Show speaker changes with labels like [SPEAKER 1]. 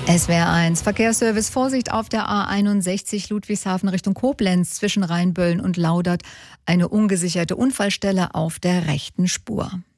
[SPEAKER 1] SWR1 Verkehrsservice. Vorsicht auf der A61 Ludwigshafen Richtung Koblenz zwischen Rheinböllen und Laudert. Eine ungesicherte Unfallstelle auf der rechten Spur.